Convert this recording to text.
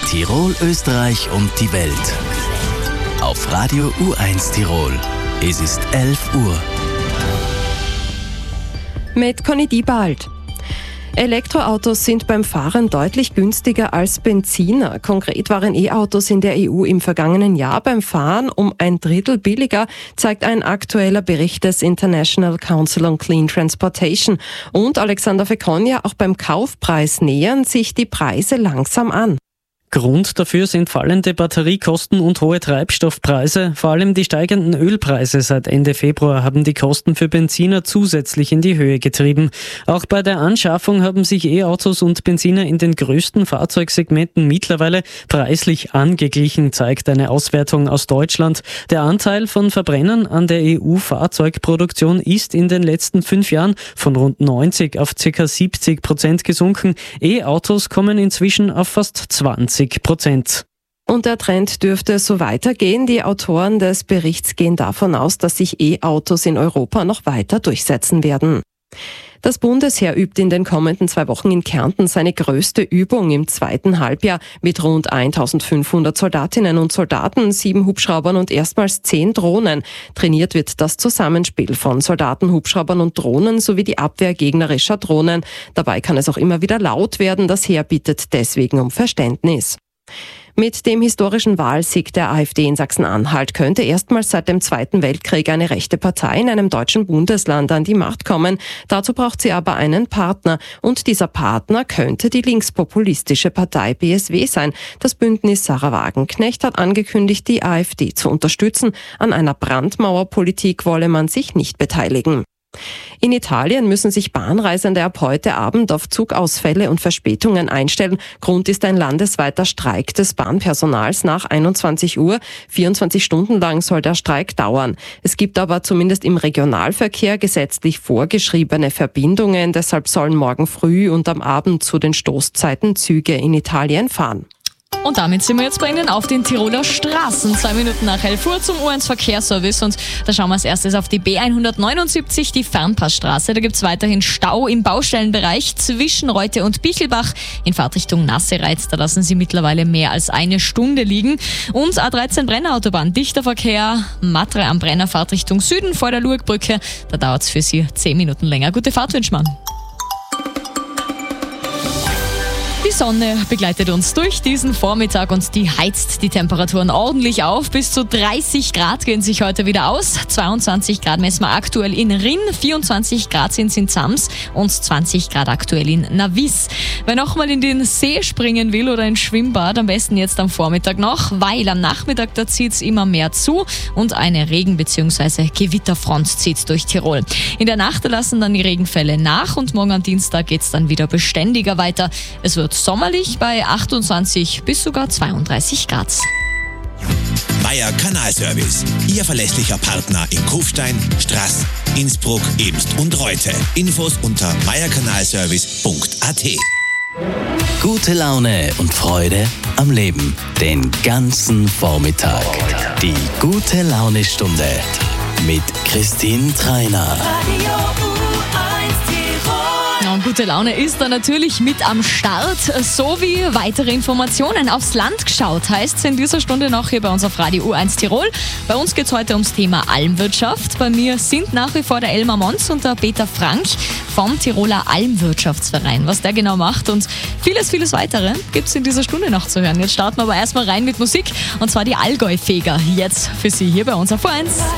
Tirol, Österreich und die Welt. Auf Radio U1 Tirol. Es ist 11 Uhr. Mit Conny Diebald. Elektroautos sind beim Fahren deutlich günstiger als Benziner. Konkret waren E-Autos in der EU im vergangenen Jahr beim Fahren um 1/3 billiger, zeigt ein aktueller Bericht des International Council on Clean Transportation. Und Alexander Fekonja, auch beim Kaufpreis nähern sich die Preise langsam an. Grund dafür sind fallende Batteriekosten und hohe Treibstoffpreise. Vor allem die steigenden Ölpreise seit Ende Februar haben die Kosten für Benziner zusätzlich in die Höhe getrieben. Auch bei der Anschaffung haben sich E-Autos und Benziner in den größten Fahrzeugsegmenten mittlerweile preislich angeglichen, zeigt eine Auswertung aus Deutschland. Der Anteil von Verbrennern an der EU-Fahrzeugproduktion ist in den letzten 5 Jahren von rund 90 auf ca. 70% gesunken. E-Autos kommen inzwischen auf fast 20%. Und der Trend dürfte so weitergehen. Die Autoren des Berichts gehen davon aus, dass sich E-Autos in Europa noch weiter durchsetzen werden. Das Bundesheer übt in den kommenden 2 Wochen in Kärnten seine größte Übung im zweiten Halbjahr mit rund 1500 Soldatinnen und Soldaten, 7 Hubschraubern und erstmals 10 Drohnen. Trainiert wird das Zusammenspiel von Soldaten, Hubschraubern und Drohnen sowie die Abwehr gegnerischer Drohnen. Dabei kann es auch immer wieder laut werden. Das Heer bittet deswegen um Verständnis. Mit dem historischen Wahlsieg der AfD in Sachsen-Anhalt könnte erstmals seit dem Zweiten Weltkrieg eine rechte Partei in einem deutschen Bundesland an die Macht kommen. Dazu braucht sie aber einen Partner. Und dieser Partner könnte die linkspopulistische Partei BSW sein. Das Bündnis Sarah Wagenknecht hat angekündigt, die AfD zu unterstützen. An einer Brandmauerpolitik wolle man sich nicht beteiligen. In Italien müssen sich Bahnreisende ab heute Abend auf Zugausfälle und Verspätungen einstellen. Grund ist ein landesweiter Streik des Bahnpersonals nach 21 Uhr. 24 Stunden lang soll der Streik dauern. Es gibt aber zumindest im Regionalverkehr gesetzlich vorgeschriebene Verbindungen. Deshalb sollen morgen früh und am Abend zu den Stoßzeiten Züge in Italien fahren. Und damit sind wir jetzt bei Ihnen auf den Tiroler Straßen. 2 Minuten nach 11 Uhr zum U1 Verkehrsservice. Und da schauen wir als erstes auf die B179, die Fernpassstraße. Da gibt es weiterhin Stau im Baustellenbereich zwischen Reute und Bichelbach. In Fahrtrichtung Nassereiz, da lassen Sie mittlerweile mehr als 1 Stunde liegen. Und A13 Brennerautobahn, dichter Verkehr. Matre am Brenner, Fahrtrichtung Süden vor der Lurgbrücke. Da dauert es für Sie 10 Minuten länger. Gute Fahrt wünscht man. Die Sonne begleitet uns durch diesen Vormittag und die heizt die Temperaturen ordentlich auf. Bis zu 30 Grad gehen sich heute wieder aus. 22 Grad messen wir aktuell in Rinn, 24 Grad sind es in Zams und 20 Grad aktuell in Navis. Wer nochmal in den See springen will oder ins Schwimmbad, am besten jetzt am Vormittag noch, weil am Nachmittag da zieht es immer mehr zu und eine Regen- bzw. Gewitterfront zieht durch Tirol. In der Nacht lassen dann die Regenfälle nach und morgen am Dienstag geht es dann wieder beständiger weiter. Es wird sommerlich bei 28 bis sogar 32 Grad. Meier Kanalservice. Ihr verlässlicher Partner in Kufstein, Straß, Innsbruck, Ebst und Reute. Infos unter meierkanalservice.at. Gute Laune und Freude am Leben. Den ganzen Vormittag. Die gute Laune-Stunde mit Christine Treiner. Und gute Laune ist da natürlich mit am Start, sowie weitere Informationen. Aufs Land geschaut heißt es in dieser Stunde noch hier bei uns auf Radio U1 Tirol. Bei uns geht es heute ums Thema Almwirtschaft. Bei mir sind nach wie vor der Elmar Mons und der Peter Frank vom Tiroler Almwirtschaftsverein. Was der genau macht und vieles weitere gibt es in dieser Stunde noch zu hören. Jetzt starten wir aber erstmal rein mit Musik und zwar die Allgäu-Feger. Jetzt für Sie hier bei uns auf U1.